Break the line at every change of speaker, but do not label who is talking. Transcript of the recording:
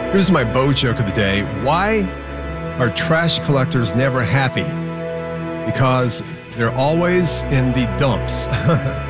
Here's my Bo joke of the day. Why are trash collectors never happy? Because they're always in the dumps.